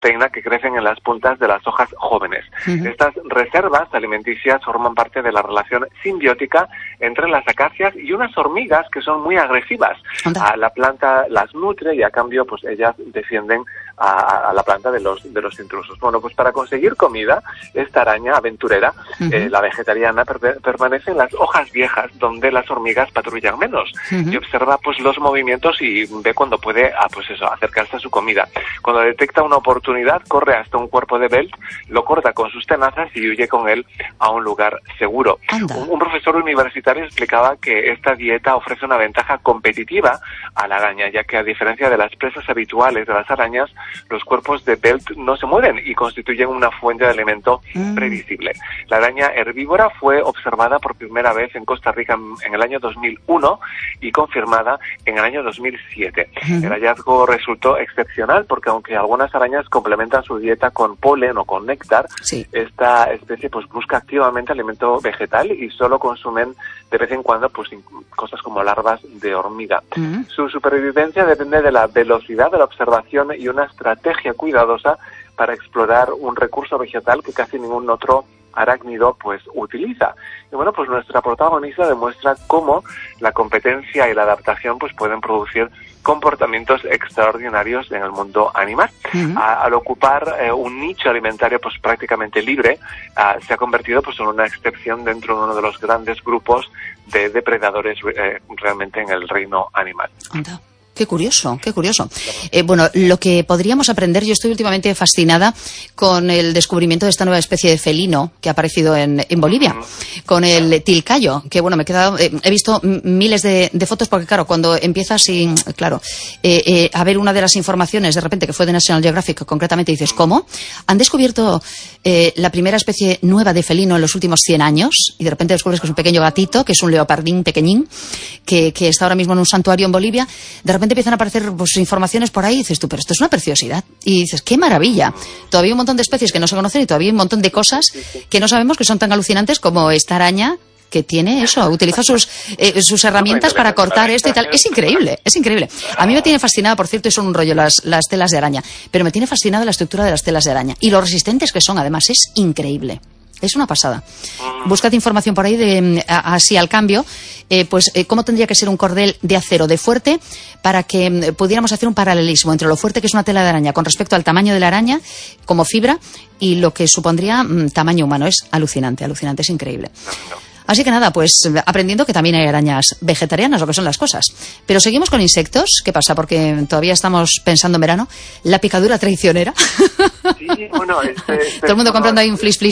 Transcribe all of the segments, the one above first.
proteína que crecen en las puntas de las hojas jóvenes. Estas reservas alimenticias forman parte de la relación simbiótica entre las acacias y unas hormigas que son muy agresivas. A la planta las nutre y a cambio pues ellas defienden a la planta de los intrusos. Bueno, pues para conseguir comida, esta araña aventurera, la vegetariana, permanece en las hojas viejas donde las hormigas patrullan menos y observa pues los movimientos y ve cuando puede acercarse a su comida. Cuando detecta una oportunidad, corre hasta un cuerpo de Belt, lo corta con sus tenazas y huye con él a un lugar seguro. Un profesor universitario explicaba que esta dieta ofrece una ventaja competitiva a la araña, ya que a diferencia de las presas habituales de las arañas, los cuerpos de Belt no se mueven y constituyen una fuente de alimento previsible. La araña herbívora fue observada por primera vez en Costa Rica en el año 2001 y confirmada en el año 2007. El hallazgo resultó excepcional porque aunque algunas arañas complementan su dieta con polen o con néctar, esta especie pues busca activamente alimento vegetal y solo consumen de vez en cuando pues cosas como larvas de hormiga. Su supervivencia depende de la velocidad de la observación y una estrategia cuidadosa para explorar un recurso vegetal que casi ningún otro arácnido pues utiliza. Y bueno, pues nuestra protagonista demuestra cómo la competencia y la adaptación pues pueden producir comportamientos extraordinarios en el mundo animal. Al ocupar un nicho alimentario pues prácticamente libre, se ha convertido pues en una excepción dentro de uno de los grandes grupos de depredadores realmente en el reino animal. Qué curioso, qué curioso. Bueno, lo que podríamos aprender, yo estoy últimamente fascinada con el descubrimiento de esta nueva especie de felino que ha aparecido en Bolivia, con el tilcayo, que bueno, he visto miles de fotos porque claro, cuando empiezas a ver una de las informaciones de repente que fue de National Geographic, concretamente dices, ¿cómo? Han descubierto la primera especie nueva de felino en los últimos 100 años y de repente descubres que es un pequeño gatito, que es un leopardín pequeñín, que está ahora mismo en un santuario en Bolivia. De repente empiezan a aparecer pues, informaciones por ahí y dices tú, pero esto es una preciosidad. Y dices, ¡qué maravilla! Todavía hay un montón de especies que no se conocen y todavía hay un montón de cosas que no sabemos que son tan alucinantes como esta araña que tiene eso, utiliza sus herramientas para cortar esto y tal. Es increíble, es increíble. A mí me tiene fascinada, por cierto, y son un rollo las telas de araña, pero me tiene fascinada la estructura de las telas de araña. Y lo resistentes que son, además, es increíble. Es una pasada. Buscad información por ahí de así al cambio, cómo tendría que ser un cordel de acero de fuerte para que pudiéramos hacer un paralelismo entre lo fuerte que es una tela de araña con respecto al tamaño de la araña como fibra y lo que supondría tamaño humano. Es alucinante, alucinante, es increíble. Así que nada, pues aprendiendo que también hay arañas vegetarianas, lo que son las cosas. Pero seguimos con insectos. ¿Qué pasa? Porque todavía estamos pensando en verano. La picadura traicionera. Sí, bueno, todo el mundo comprando ahí un flis.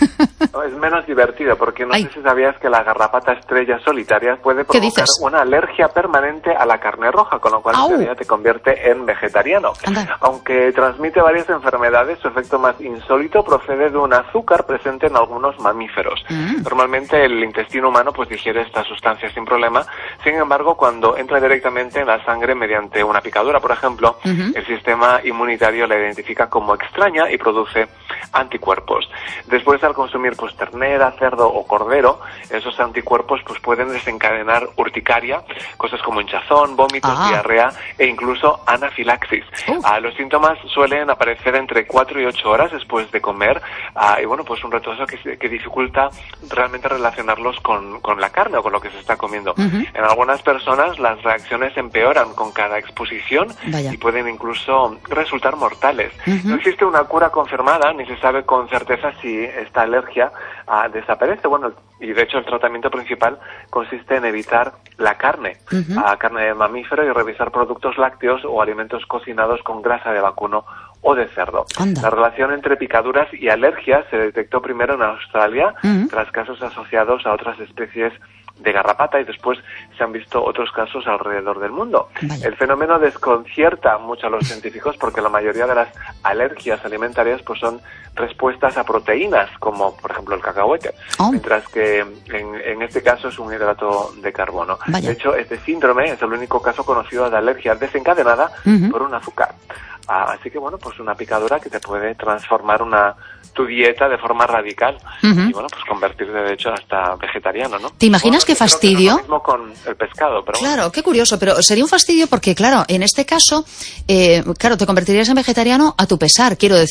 Es menos divertido, porque no sé si sabías que la garrapata estrella solitaria puede provocar una alergia permanente a la carne roja, con lo cual en teoría te convierte en vegetariano. Aunque transmite varias enfermedades, su efecto más insólito procede de un azúcar presente en algunos mamíferos. Normalmente el intestino humano pues digiere esta sustancia sin problema. Sin embargo, cuando entra directamente en la sangre mediante una picadura, por ejemplo, el sistema inmunitario la identifica como extraña y produce anticuerpos. Después, al consumir pues ternera, cerdo o cordero, esos anticuerpos pues pueden desencadenar urticaria, cosas como hinchazón, vómitos, diarrea e incluso anafilaxis. Los síntomas suelen aparecer entre 4 y 8 horas después de comer y bueno, pues un retraso que dificulta realmente relacionarlos con la carne o con lo que se está comiendo. En algunas personas las reacciones empeoran con cada exposición y pueden incluso resultar mortales. No existe una cura confirmada ni se sabe con certeza si esta alergia desaparece. Bueno, y de hecho el tratamiento principal consiste en evitar la carne, carne de mamífero, y revisar productos lácteos o alimentos cocinados con grasa de vacuno o de cerdo. La relación entre picaduras y alergias se detectó primero en Australia, tras casos asociados a otras especies de garrapata, y después se han visto otros casos alrededor del mundo. El fenómeno desconcierta mucho a los científicos porque la mayoría de las alergias alimentarias pues son respuestas a proteínas, como por ejemplo el cacahuete, mientras que en este caso es un hidrato de carbono. De hecho, este síndrome es el único caso conocido de alergia desencadenada por un azúcar. Así que bueno, pues una picadura que te puede transformar tu dieta de forma radical y bueno, pues convertirte de hecho hasta vegetariano, ¿no? ¿Te imaginas qué fastidio? Lo mismo con el pescado, pero claro, qué curioso, pero sería un fastidio porque claro, en este caso, te convertirías en vegetariano a tu pesar, quiero decir.